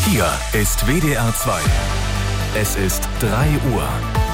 Hier ist WDR 2. Es ist 3 Uhr.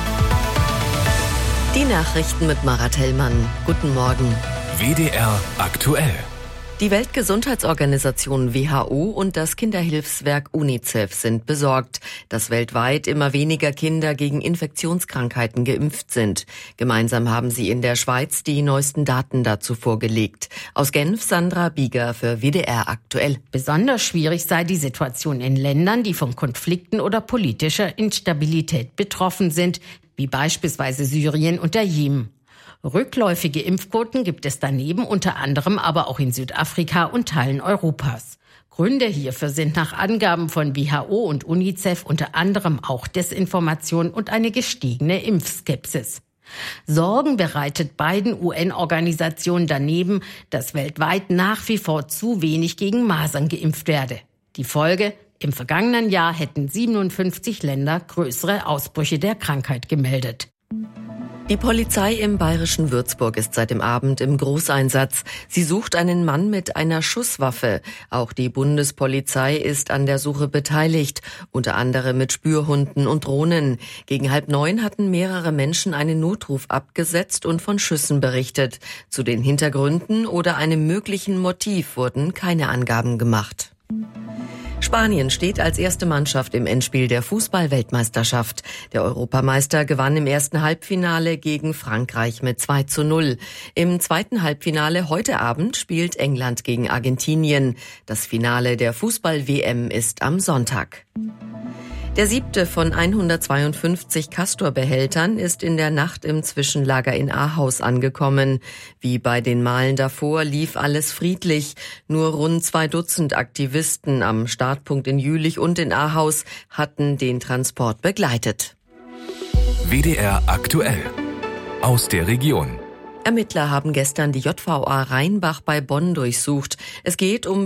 Die Nachrichten mit Marat Hellmann. Guten Morgen. WDR aktuell. Die Weltgesundheitsorganisation WHO und das Kinderhilfswerk UNICEF sind besorgt, dass weltweit immer weniger Kinder gegen Infektionskrankheiten geimpft sind. Gemeinsam haben sie in der Schweiz die neuesten Daten dazu vorgelegt. Aus Genf Sandra Bieger für WDR aktuell. Besonders schwierig sei die Situation in Ländern, die von Konflikten oder politischer Instabilität betroffen sind, wie beispielsweise Syrien und der Jemen. Rückläufige Impfquoten gibt es daneben unter anderem aber auch in Südafrika und Teilen Europas. Gründe hierfür sind nach Angaben von WHO und UNICEF unter anderem auch Desinformation und eine gestiegene Impfskepsis. Sorgen bereitet beiden UN-Organisationen daneben, dass weltweit nach wie vor zu wenig gegen Masern geimpft werde. Die Folge: Im vergangenen Jahr hätten 57 Länder größere Ausbrüche der Krankheit gemeldet. Die Polizei im bayerischen Würzburg ist seit dem Abend im Großeinsatz. Sie sucht einen Mann mit einer Schusswaffe. Auch die Bundespolizei ist an der Suche beteiligt, unter anderem mit Spürhunden und Drohnen. Gegen 8:30 hatten mehrere Menschen einen Notruf abgesetzt und von Schüssen berichtet. Zu den Hintergründen oder einem möglichen Motiv wurden keine Angaben gemacht. Spanien steht als erste Mannschaft im Endspiel der Fußball-Weltmeisterschaft. Der Europameister gewann im ersten Halbfinale gegen Frankreich mit 2:0. Im zweiten Halbfinale heute Abend spielt England gegen Argentinien. Das Finale der Fußball-WM ist am Sonntag. Der 7. von 152 Castor-Behältern ist in der Nacht im Zwischenlager in Ahaus angekommen. Wie bei den Malen davor lief alles friedlich. Nur rund 2 Dutzend Aktivisten am Startpunkt in Jülich und in Ahaus hatten den Transport begleitet. WDR aktuell. Aus der Region. Ermittler haben gestern die JVA Rheinbach bei Bonn durchsucht. Es geht um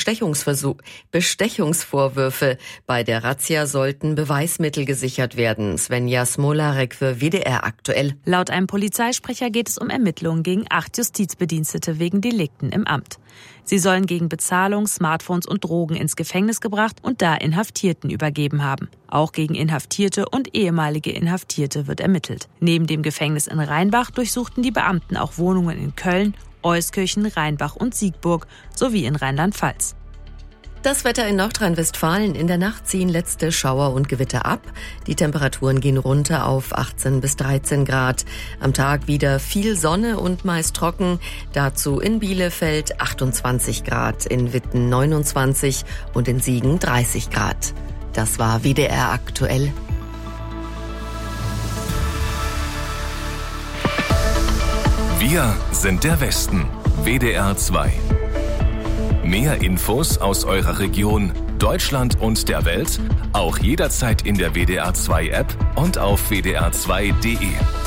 Bestechungsvorwürfe. Bei der Razzia sollten Beweismittel gesichert werden. Svenja Smolarek für WDR aktuell. Laut einem Polizeisprecher geht es um Ermittlungen gegen 8 Justizbedienstete wegen Delikten im Amt. Sie sollen gegen Bezahlung Smartphones und Drogen ins Gefängnis gebracht und da Inhaftierten übergeben haben. Auch gegen Inhaftierte und ehemalige Inhaftierte wird ermittelt. Neben dem Gefängnis in Rheinbach durchsuchten die Beamten auch Wohnungen in Köln, Euskirchen, Rheinbach und Siegburg sowie in Rheinland-Pfalz. Das Wetter in Nordrhein-Westfalen: In der Nacht ziehen letzte Schauer und Gewitter ab. Die Temperaturen gehen runter auf 18 bis 13 Grad. Am Tag wieder viel Sonne und meist trocken. Dazu in Bielefeld 28 Grad, in Witten 29 und in Siegen 30 Grad. Das war WDR aktuell. Wir sind der Westen. WDR 2. Mehr Infos aus eurer Region, Deutschland und der Welt auch jederzeit in der WDR 2 App und auf wdr2.de.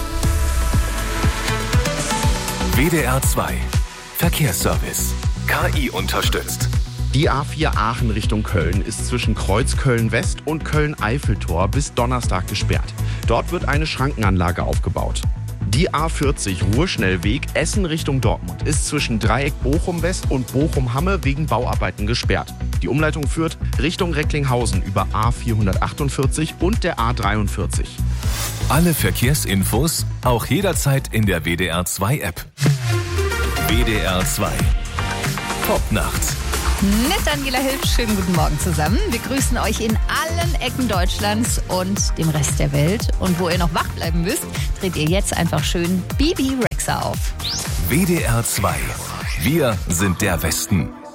WDR 2 Verkehrsservice. KI unterstützt. Die A4 Aachen Richtung Köln ist zwischen Kreuzköln West und Köln-Eiffeltor bis Donnerstag gesperrt. Dort wird eine Schrankenanlage aufgebaut. Die A40 Ruhrschnellweg Essen Richtung Dortmund ist zwischen Dreieck Bochum West und Bochum Hamme wegen Bauarbeiten gesperrt. Die Umleitung führt Richtung Recklinghausen über A448 und der A43. Alle Verkehrsinfos auch jederzeit in der WDR 2 App. WDR 2 Popnacht. Mit Angela Hilf, schönen guten Morgen zusammen. Wir grüßen euch in allen Ecken Deutschlands und dem Rest der Welt. Und wo ihr noch wach bleiben müsst, dreht ihr jetzt einfach schön Bibi Rexha auf. WDR 2. Wir sind der Westen.